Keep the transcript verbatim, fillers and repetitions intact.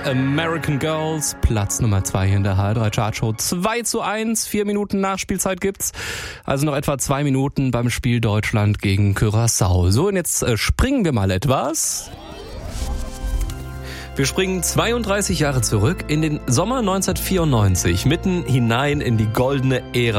American Girls, Platz Nummer zwei hier in der H R drei Chartshow. zwei zu eins, vier Minuten Nachspielzeit gibt's. Also noch etwa zwei Minuten beim Spiel Deutschland gegen Curaçao. So, und jetzt äh, springen wir mal etwas. Wir springen zweiunddreißig Jahre zurück in den Sommer neunzehnhundertvierundneunzig, mitten hinein in die goldene Ära